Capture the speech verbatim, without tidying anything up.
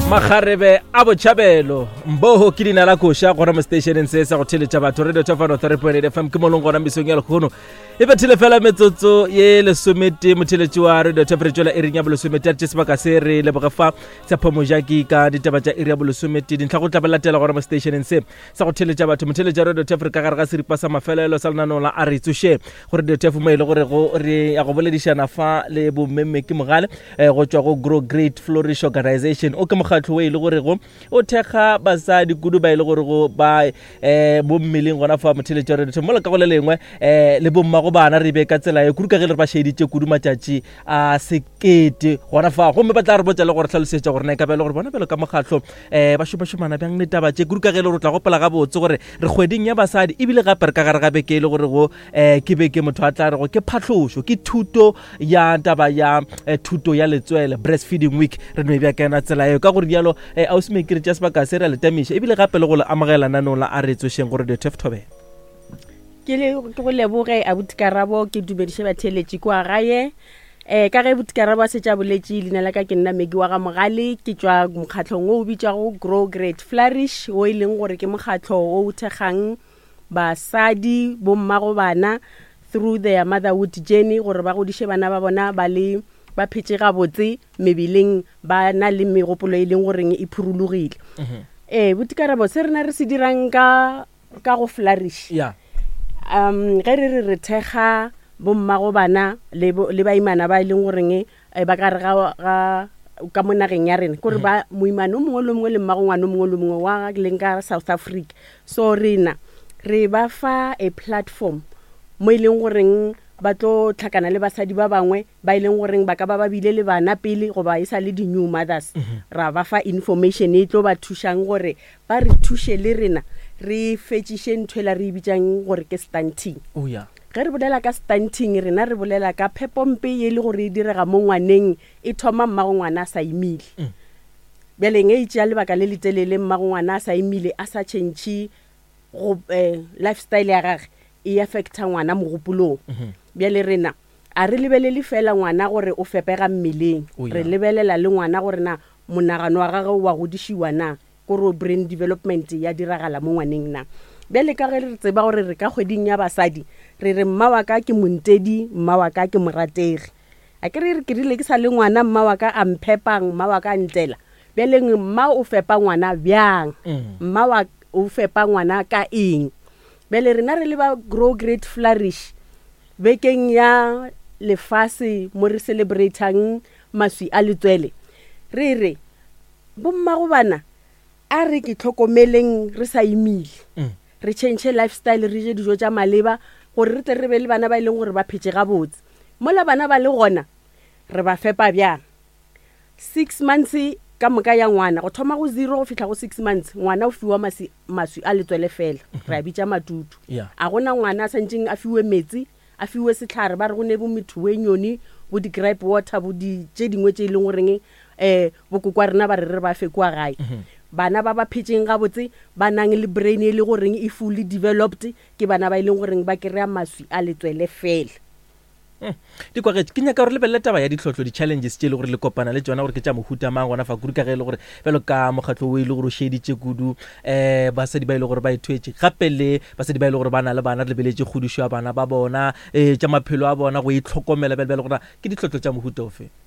Magarebe a botšhabelo mboho ke dina la kosha gona mo stationeng se sa go theletša batho radio tofano three point eight F M ke molong gona mesong ya lekgono e bethile fela metsotso ye lesomete motheletši wa radio tofano e reng ya bolesomete a tše sebaka se re leboge fa tshepo mojaki ka ditaba tša iri ya bolesomete dintlha go tlabelatela gona mo stationeng se sa go theletša batho motheletša radio tofano ka gare ga seripa sa mafelelo sa lenaneo la a re tsoše gore radio tofano mo ile gore go re ya go boledišana fa le bommemme ke mogale go tšwa go Grow Great Flourish Organization o ke mokgatlo we ile gore go o thekga basadi kudu ba ile gore go ba eh bo mmeleng gona fa motheletša radio mo le ka go le lengwe eh le bomma go bana re be ka tsela e kudu ka ge re ba sheditše kudu matšatši a sekete gona fa go me batla re botsa le gore tlhalosetša gore na ka bele gore bona bele ka mokgatlo eh ba šopa šomana bjang netaba tše kudu ka ge le re tla go pela ga botse gore re kgweding ya basadi e bile gape re ka gare gabe ke ile gore go eh ke be ke motho a tla re go ke phatlošo ke thuto ya taba ya thuto ya letswele breastfeeding week re no bja kena tsela eo ka gore dialo eh ausmekere tša sebaka se re letamiša e bile gape le go le amogela nanong la a re tsošeng gore de teftobe ke le go leboge a butikarabo ke dumediše batheletši kwa gae eh ka ge butikarabo a se tša boletši leina la ka ke nna Megi wa ga Mogale ke tšwa mokgatlong o o bitšwago Grow Great Flourish o e leng gore ke mokgatlo o o thekgang basadi bomma go bana through their motherhood journey gore ba godiše bana ba bona ba le ba phetse gabotse mebileng ba na le megopolo e leng goreng e phurulugile eh butikarabo se rena re se dirang ka ka go flourish yeah um ge re re thekga bomma go bana le le baimana ba leng goreng ba ka re ga ka monageng ya rena gore ba moimano mongwe le mongwe le mmagongwana mongwe le mongwe wa leng ka South Africa so rena re ba fa a platform mo e leng goreng ba tlo tlhakana le basadi ba bangwe ba ileng goreng ba ka ba ba bile le bana pele go ba isa le di new mothers ra ba fa information e tlo ba thušang gore ba re thuše le rena re fetšiše nthwela re bitsang gore ke stunting oh yeah ge re bolela ka stunting rena re bolela ka phepompe ye le gore e direga mo ngwaneng e thoma mmagongwana a sa imile beleng e itšea lebaka le letelele mmagongwana a sa imile a sa tšhentšhe go lifestyle ya gage e affecta ngwana mogopolong bjale rena a re lebelele fela ngwana gore o fepega mmeleng re lebelela le ngwana gore na monagano wa gagwe wa godišiwa na gore brain development ya diragala mo ngwaneng na bjale ka ge re tseba gore re ka kgweding ya basadi re re mma wa ka ke montedi mma wa ka ke morategi a ke re ke rile ke sa le ngwana mma wa ka a mphepang mma wa ka ntlela bjale mma o fepa ngwana bjang mma wa o fepa ngwana ka eng bele rena re le ba Grow Great Flourish bekeng ya lefase mo re celebrateang maswi a letswele re re bomma go bana a re ke tlhokomeleng re sa imile re change lifestyle re je dijo tša maleba gore re tle re be le bana ba ileng gore ba phetse gabotse mola bana ba le gona re ba fepa bjang six months ka moka ya ngwana go thoma go zero go fihla go six months ngwana o fiwa maswi maswi a letswele fela re a bitša matutu a gona ngwana a santseng a fiwe metsi a fiwe setlhare ba re go ne bo methuwe nyoni bo di gripe water bo di tše dingwe tše e leng goreng eh bokokwa rena ba re re ba fe kwa gae bana ba ba phetseng gabotse ba nang le brain e le goreng e fully developed ke bana ba e leng goreng ba kry-a maswi a letswele fela di kwa ke nyaka gore le belle taba ya ditlhotlo di challenges tše le gore le kopana le tsona gore ke tša mohuta mang gona fa kudu ka ge le gore belo ka mokgatlo o ile gore o sheditše kudu eh basadi ba ile gore ba ithwetse gape le basadi ba ile gore bana le bana le beletše khudišo ya bana ba bona eh tša maphelo a bona go itlhokomela bele bele gore ke ditlhotlo tša mohuta ofe